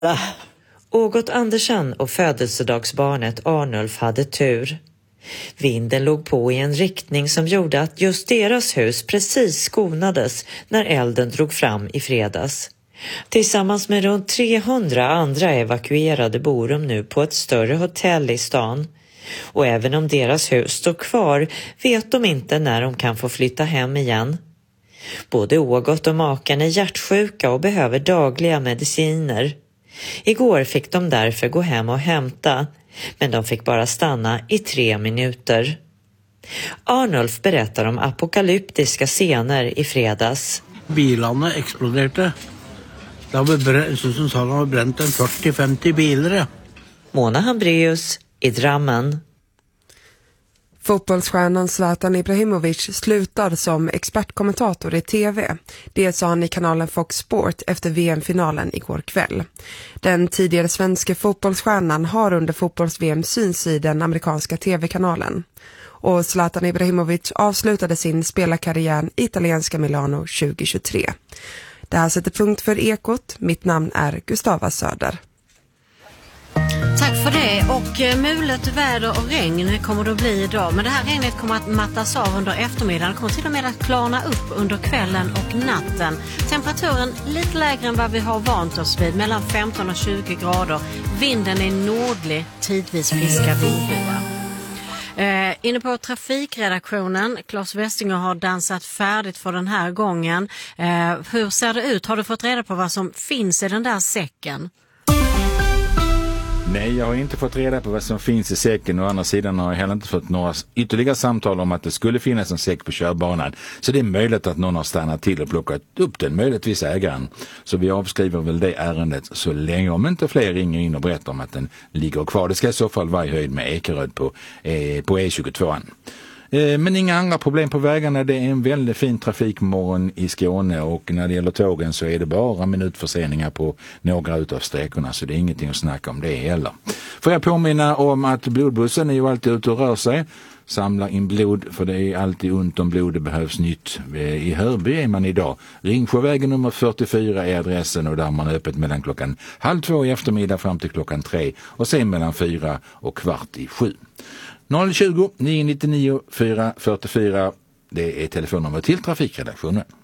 Ågot Andersson och födelsedagsbarnet Arnulf hade tur. Vinden låg på i en riktning som gjorde att just deras hus precis skonades när elden drog fram i fredags. Tillsammans med runt 300 andra evakuerade bor de nu på ett större hotell i stan. Och även om deras hus står kvar vet de inte när de kan få flytta hem igen. Både Ågot och maken är hjärtsjuka och behöver dagliga mediciner. Igår fick de därför gå hem och hämta, men de fick bara stanna i 3 minuter. Arnulf berättar om apokalyptiska scener i fredags. Bilarna exploderade. Det var som sa de har bränt en 40-50 bilar. Mona Hambrius i Drammen. Fotbollsstjärnan Zlatan Ibrahimovic slutar som expertkommentator i TV. Det sa han i kanalen Fox Sport efter VM-finalen igår kväll. Den tidigare svenska fotbollsstjärnan har under fotbolls-VM syns i den amerikanska TV-kanalen. Och Zlatan Ibrahimovic avslutade sin spelarkarriär i italienska Milano 2023. Det här sätter punkt för Ekot. Mitt namn är Gustava Söder. Tack för det. Och mulet, väder och regn kommer det att bli idag. Men det här regnet kommer att mattas av under eftermiddagen. Det kommer till och med att klarna upp under kvällen och natten. Temperaturen lite lägre än vad vi har vant oss vid. Mellan 15 och 20 grader. Vinden är nordlig, tidvis friska vindbyar. Inne på trafikredaktionen, Claes Westinger har dansat färdigt för den här gången. Hur ser det ut? Har du fått reda på vad som finns i den där säcken? Nej, jag har inte fått reda på vad som finns i säcken. Å andra sidan har jag heller inte fått några ytterligare samtal om att det skulle finnas en säck på körbanan. Så det är möjligt att någon har stannat till och plockat upp den, möjligtvis ägaren. Så vi avskriver väl det ärendet så länge, om inte fler ringer in och berättar om att den ligger kvar. Det ska i så fall vara i höjd med Ekeröd på E22. Men inga andra problem på vägarna. Det är en väldigt fin trafikmorgon i Skåne, och när det gäller tågen så är det bara minutförseningar på några utav sträckorna, så det är ingenting att snacka om det heller. Får jag påminna om att blodbussen är ju alltid ute och rör sig. Samla in blod, för det är alltid ont om blod, det behövs nytt. I Hörby är man idag. Ringsjövägen nummer 44 är adressen, och där har man öppet mellan 13:30 i eftermiddag fram till 3:00 och sen mellan 4 och 6:15. 020 999 444, det är telefonnummer till trafikredaktionen.